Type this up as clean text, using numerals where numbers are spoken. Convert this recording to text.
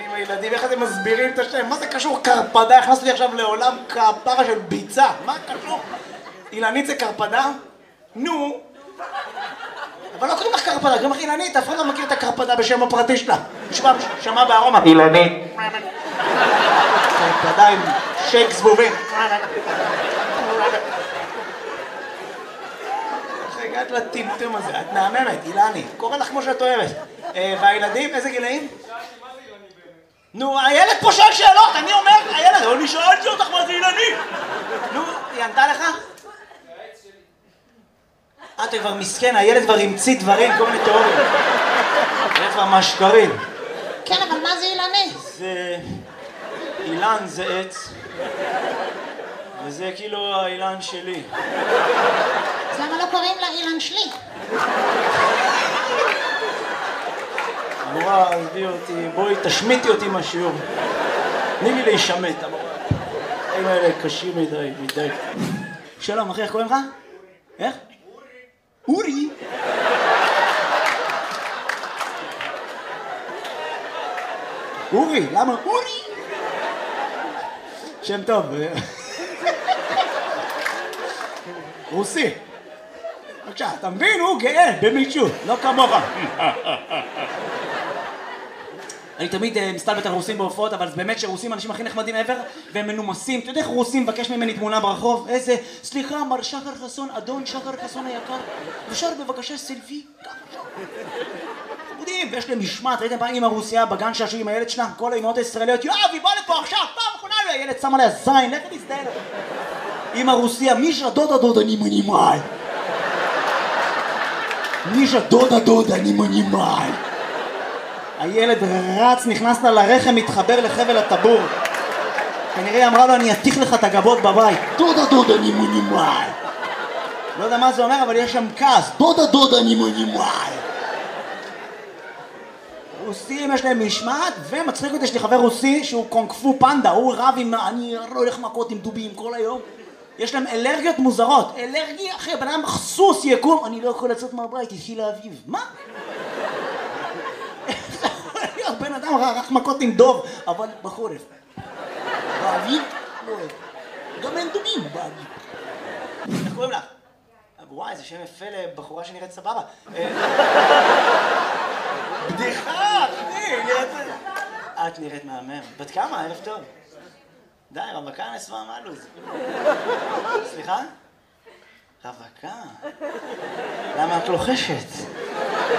עם הילדים, איך אתם מסבירים את השם? מה זה קשור קרפדה? הכנסתי לי עכשיו לעולם כפרה של ביצה. מה קשור? אילנית זה קרפדה? נו. אבל לא קוראים לך קרפדה, קוראים לך אילנית, אף אחד לא מכיר את הקרפדה בשם הפרטי שלה. שמע בארומה. אילנית. קרפדה עם שייק זבובים. איך הגעת לטמטום הזה? את מהממת, אילני. קורא לך כמו שאת אוהבת. והילדים, איזה גילאים? נו, הילד פה שואל שאלות, אני אומר, הילד, אני שאלתי אותך מה זה אילני. נו, היא ענתה לך? אתה כבר מסכן, הילד כבר המציא דברים, כל מיני תיאוריות. זה כבר משקרים. כן, אבל מה זה אילני? זה... אילן זה עץ. וזה כאילו האילן שלי. אז למה לא קוראים לה אילן שלי? המורה, עזבי אותי, בואי תשמיטי אותי מהשיעור. תני לי להישמט, המורה. הם האלה קשים מדי. שלום, אחי, איך קוראים לך? איך? אורי. אורי, למה אורי? שם טוב. רוסי. בבקשה, אתה מבין? הוא גאה במישהו, לא כמוך. אני תמיד מסתלבט על רוסים בהופעות, אבל באמת שרוסים האנשים הכי נחמדים ever, והם מנומסים. אתה יודע איך רוסים מבקש ממני תמונה ברחוב? איזה, סליחה, מר שחר חסון, אדון שחר חסון היקר, אפשר בבקשה סלפי? חמודים, ויש להם משמעת, ראיתם פעם אמא רוסיה בגן שעשו עם הילד שלה? כל האמהות הישראליות, יואבי, בוא לפה עכשיו, פעם אחרונה, הילד שם עליה זין, לך תזדהה לך. אמא רוסיה, מישה דודה אני מנימאי. מישה דודה אני מנימאי. הילד רץ, נכנס לה לרחם, מתחבר לחבל הטבור. כנראה אמרה לו, אני אתיך לך את הגבות בבית. דודה אני מנימאי. לא יודע מה זה אומר, אבל יש שם כעס. דודה אני מנימאי. רוסים יש להם משמעת, ומצחיק אותי, יש לי חבר רוסי שהוא קונג-פו פנדה, הוא רב עם, אני לא הולך מכות עם דובים כל היום. יש להם אלרגיות מוזרות. אלרגיה, אחי, בן אדם סוס יקום, אני לא יכול לצאת מהבית, התחיל לאביב. מה? בן אדם רק מכות עם דוב, אבל בחורף. באביב? לא אוהב. גם אין דובים באביב. איך קוראים לך? וואי, זה שם יפה לבחורה שנראית סבבה. בדיחה, אחי, את נראית מהמם. בת כמה? ערב טוב. די, רווקה נסווה מלוז. סליחה? רווקה? למה את לוחשת?